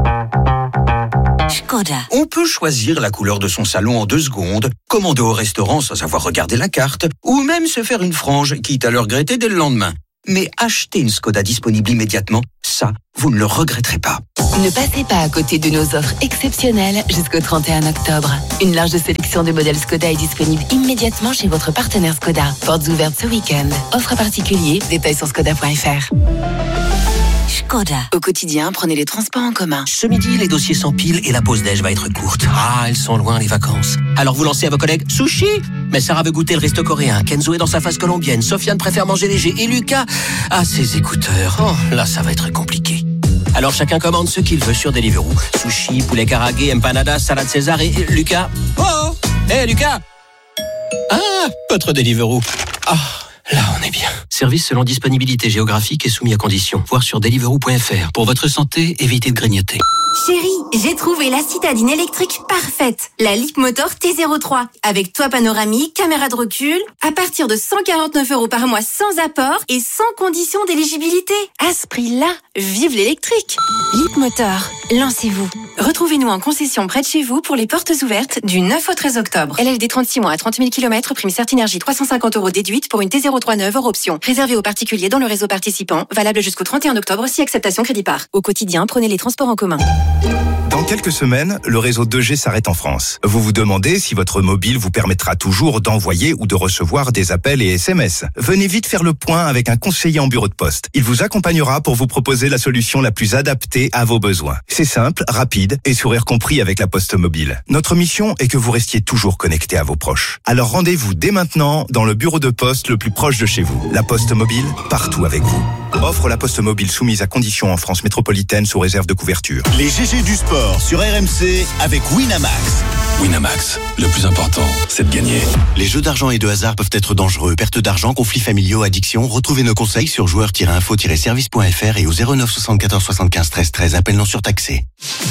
Skoda. On peut choisir la couleur de son salon en deux secondes, commander au restaurant sans avoir regardé la carte, ou même se faire une frange, quitte à le regretter dès le lendemain. Mais acheter une Skoda disponible immédiatement, ça, vous ne le regretterez pas. Ne passez pas à côté de nos offres exceptionnelles jusqu'au trente et un octobre. Une large sélection de modèles Skoda est disponible immédiatement chez votre partenaire Skoda. Portes ouvertes ce week-end. Offre à particulier, détails sur skoda point f r. Skoda. Au quotidien, prenez les transports en commun. Ce midi, les dossiers s'empilent et la pause déj va être courte. Ah, elles sont loin les vacances. Alors vous lancez à vos collègues sushi. Mais Sarah veut goûter le resto coréen. Kenzo est dans sa phase colombienne. Sofiane préfère manger léger. Et Lucas a ses écouteurs. Oh, là, ça va être compliqué. Alors chacun commande ce qu'il veut sur Deliveroo. Sushi, poulet karagué, empanadas, salade César et... et Lucas. Oh, hé hey, Lucas. Ah, votre Deliveroo. Ah. Là, on est bien. Service selon disponibilité géographique et soumis à conditions. Voir sur deliveroo point f r. Pour votre santé, évitez de grignoter. Chérie, j'ai trouvé la citadine électrique parfaite. La Leapmotor T zéro trois. Avec toit panoramique, caméra de recul. À partir de cent quarante-neuf euros par mois sans apport et sans condition d'éligibilité. À ce prix-là, vive l'électrique. Leapmotor, lancez-vous. Retrouvez-nous en concession près de chez vous pour les portes ouvertes du neuf au treize octobre. L L D trente-six mois à trente mille kilomètres, prime Certinergie trois cent cinquante euros déduite pour une T zéro trois neuve hors option. Réservé aux particuliers dans le réseau participant. Valable jusqu'au trente et un octobre si acceptation crédit par. Au quotidien, prenez les transports en commun. Dans quelques semaines, le réseau deux G s'arrête en France. Vous vous demandez si votre mobile vous permettra toujours d'envoyer ou de recevoir des appels et S M S. Venez vite faire le point avec un conseiller en bureau de poste. Il vous accompagnera pour vous proposer la solution la plus adaptée à vos besoins. C'est simple, rapide et sourire compris avec la Poste Mobile. Notre mission est que vous restiez toujours connecté à vos proches. Alors rendez-vous dès maintenant dans le bureau de poste le plus proche de chez vous. La Poste Mobile, partout avec vous. Offre la Poste Mobile soumise à conditions en France métropolitaine sous réserve de couverture. Les G G du sport sur R M C avec Winamax. Winamax, le plus important, c'est de gagner. Les jeux d'argent et de hasard peuvent être dangereux. Perte d'argent, conflits familiaux, addiction. Retrouvez nos conseils sur joueurs tiret info tiret service point f r et au zéro neuf soixante-quatorze soixante-quinze treize treize. Appel non surtaxé.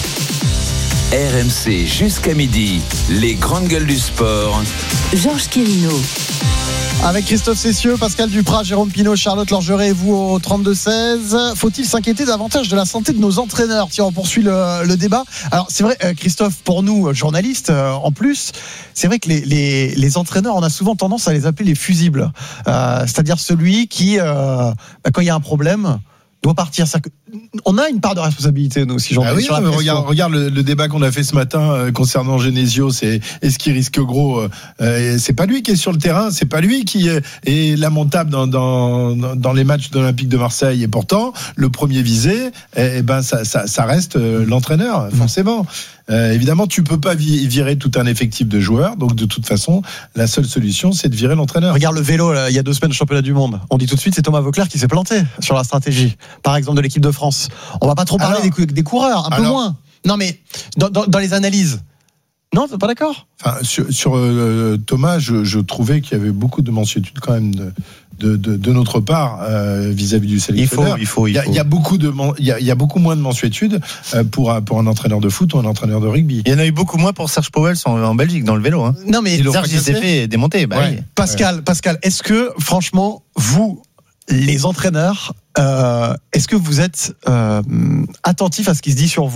R M C jusqu'à midi. Les grandes gueules du sport. Georges Quirino. Avec Christophe Cessieux, Pascal Duprat, Jérôme Pinault, Charlotte Lorgeret et vous au trente-deux seize. Faut-il s'inquiéter davantage de la santé de nos entraîneurs? Tiens, on poursuit le, le débat. Alors, c'est vrai, Christophe, pour nous, journalistes, en plus, c'est vrai que les, les, les entraîneurs, on a souvent tendance à les appeler les fusibles. Euh, c'est-à-dire celui qui, euh, bah, quand il y a un problème, doit partir. On a une part de responsabilité, nous aussi, ah oui, sur la regarde, regarde le, le débat qu'on a fait ce matin euh, concernant Genesio, c'est est-ce qu'il risque gros euh, c'est pas lui qui est sur le terrain, c'est pas lui qui est, est lamentable dans, dans, dans les matchs de l'Olympique de Marseille, et pourtant le premier visé, eh, eh ben ça, ça, ça reste euh, l'entraîneur, forcément. Euh, évidemment, tu peux pas virer tout un effectif de joueurs, donc de toute façon, la seule solution, c'est de virer l'entraîneur. Regarde le vélo, là, il y a deux semaines, championnat du monde. On dit tout de suite, c'est Thomas Vauclair qui s'est planté sur la stratégie, par exemple de l'équipe de France. On va pas trop parler alors, des, des coureurs, un alors, peu moins. Non, mais dans, dans, dans les analyses. Non, t'es pas d'accord? Enfin, sur, sur euh, Thomas, je, je trouvais qu'il y avait beaucoup de mansuétude quand même de, de, de, de notre part euh, vis-à-vis du sélectionneur. Il faut, il faut, il faut. Il y a, il y a beaucoup de, il y a, il y a beaucoup moins de mansuétude euh, pour un, pour un entraîneur de foot ou un entraîneur de rugby. Il y en a eu beaucoup moins pour Serge Pauwels en, en Belgique dans le vélo. Hein. Non, mais Serge il s'est fait démonter. Bah, ouais. Oui. Pascal, ouais. Pascal, est-ce que franchement vous, les entraîneurs, euh, est-ce que vous êtes euh, attentifs à ce qui se dit sur vous?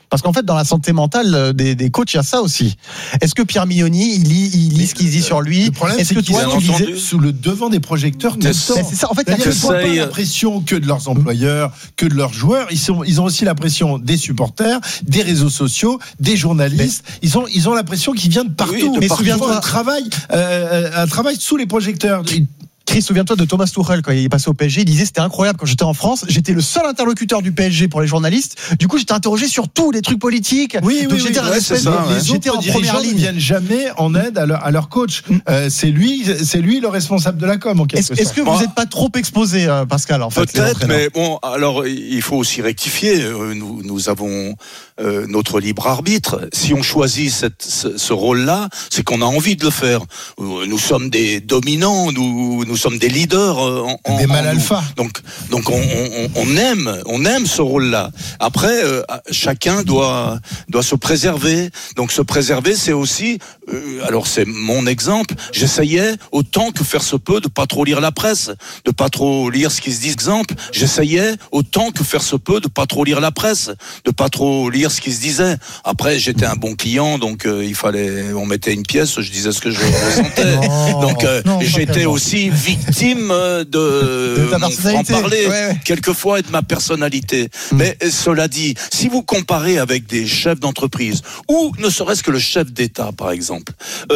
Parce qu'en fait, dans la santé mentale des, des coachs, il y a ça aussi. Est-ce que Pierre Mignoni, il lit, il lit ce qu'il dit sur lui? Le problème, Est-ce c'est que qu'ils toi, sont tu lisais sous le devant des projecteurs tout le temps. C'est ça. En fait, il y a ils n'ont pas la pression que de leurs employeurs, que de leurs joueurs. Ils sont, ils ont aussi la pression des supporters, des réseaux sociaux, des journalistes. Mais, ils ont, ils ont la pression qui vient de partout. Oui, de mais partout. souviens-toi, un travail, euh, un travail sous les projecteurs. Chris, souviens-toi de Thomas Tuchel quand il est passé au P S G, il disait c'était incroyable quand j'étais en France, j'étais le seul interlocuteur du P S G pour les journalistes. Du coup, j'étais interrogé sur tous les trucs politiques. Oui, Donc oui, j'étais oui, un ouais, espèce ça, de, ouais. j'étais en première ligne. Ils ne viennent jamais en aide à leur, à leur coach. Euh, c'est lui, c'est lui le responsable de la com. En quelque est-ce, sorte. est-ce que vous n'êtes pas trop exposé, euh, Pascal, en fait? Peut-être, mais bon, alors il faut aussi rectifier. Nous, nous avons euh, notre libre arbitre. Si on choisit cette, ce, ce rôle-là, c'est qu'on a envie de le faire. Nous sommes des dominants, nous, nous sommes des leaders. En, en, des mal alpha. Donc, donc on, on, on aime, on aime ce rôle-là. Après, euh, chacun doit doit se préserver. Donc se préserver, c'est aussi, euh, alors c'est mon exemple. J'essayais autant que faire se peut de pas trop lire la presse, de pas trop lire ce qui se dit. Exemple, j'essayais autant que faire se peut de pas trop lire la presse, de pas trop lire ce qui se disait. Après, j'étais un bon client, donc euh, il fallait, on mettait une pièce, je disais ce que je ressentais. Non, donc euh, non, j'étais aussi victime de, de ta personnalité, en parler, ouais, ouais. quelquefois, et de ma personnalité. Mmh. Mais cela dit, si vous comparez avec des chefs d'entreprise, ou ne serait-ce que le chef d'État, par exemple, euh,